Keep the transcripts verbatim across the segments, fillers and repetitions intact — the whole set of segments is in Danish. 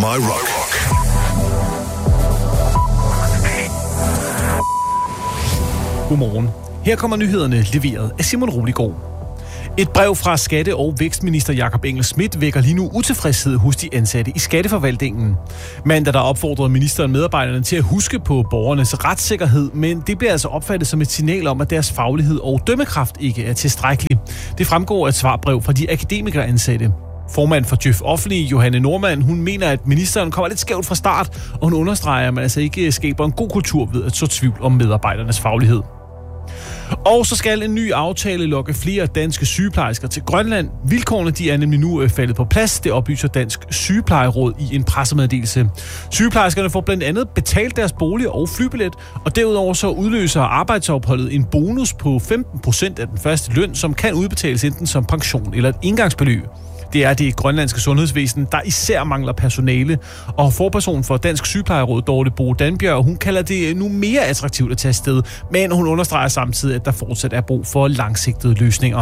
My Rock. Godmorgen. Her kommer nyhederne leveret af Simon Roligård. Et brev fra skatte- og vækstminister Jakob Engel-Schmidt vækker lige nu utilfredshed hos de ansatte i skatteforvaltningen. Mandag der opfordrede ministeren medarbejderne til at huske på borgernes retssikkerhed, men det bliver altså opfattet som et signal om, at deres faglighed og dømmekraft ikke er tilstrækkelig. Det fremgår af et svarbrev fra de akademikeransatte. Formand for Djøf Offentlig, Johanne Normann, hun mener, at ministeren kommer lidt skævt fra start, og hun understreger, at man altså ikke skaber en god kultur ved at så tvivl om medarbejdernes faglighed. Og så skal en ny aftale lokke flere danske sygeplejersker til Grønland. Vilkårene de er nemlig nu faldet på plads, det oplyser Dansk Sygeplejeråd i en pressemeddelelse. Sygeplejerskerne får blandt andet betalt deres bolig og flybillet, og derudover så udløser arbejdsopholdet en bonus på femten procent af den første løn, som kan udbetales enten som pension eller et engangsbeløb. Det er det grønlandske sundhedsvæsen, der især mangler personale. Og forpersonen for Dansk Sygeplejeråd, Dorte Bo Danbjerg, hun kalder det nu mere attraktivt at tage afsted, men hun understreger samtidig, at der fortsat er brug for langsigtede løsninger.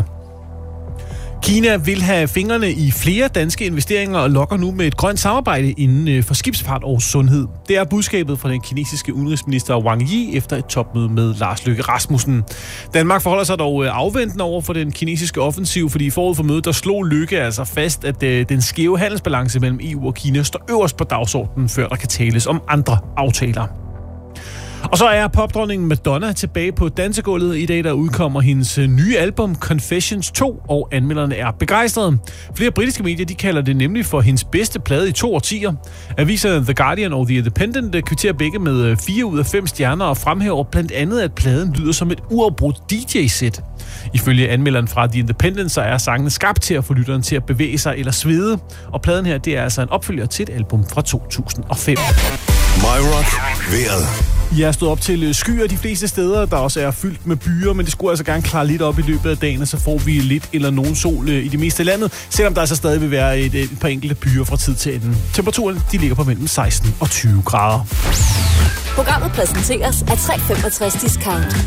Kina vil have fingrene i flere danske investeringer og lokker nu med et grønt samarbejde inden for skibsfart og sundhed. Det er budskabet fra den kinesiske udenrigsminister Wang Yi efter et topmøde med Lars Løkke Rasmussen. Danmark forholder sig dog afventende over for den kinesiske offensiv, fordi forud for mødet der slog Løkke altså fast, at den skæve handelsbalance mellem E U og Kina står øverst på dagsordenen, før der kan tales om andre aftaler. Og så er popdronningen Madonna tilbage på dansegulvet. I dag der udkommer hendes nye album Confessions to, og anmelderne er begejstrede. Flere britiske medier de kalder det nemlig for hendes bedste plade i to årtier. Aviserne The Guardian og The Independent kvitterer begge med fire ud af fem stjerner og fremhæver blandt andet, at pladen lyder som et uafbrudt D J-sæt. Ifølge anmelderen fra The Independent så er sangene skabt til at få lytteren til at bevæge sig eller svede. Og pladen her det er altså en opfølger til et album fra to tusind og fem. My Rock. Vejret. Jeg er stået op til skyer de fleste steder, der også er fyldt med byer, men det skulle altså gerne klare lidt op i løbet af dagen, og så får vi lidt eller nogen sol i det meste af landet, selvom der altså stadig vil være et, et par enkelte byer fra tid til anden. Temperaturen de ligger på mellem seksten og tyve grader. Programmet præsenteres af tre femogtres Discount.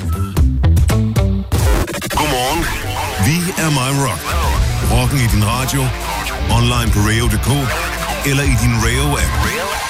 Godmorgen. Vi er My Rock. Rocken i din radio, online på radio punktum d k eller i din Radio-app.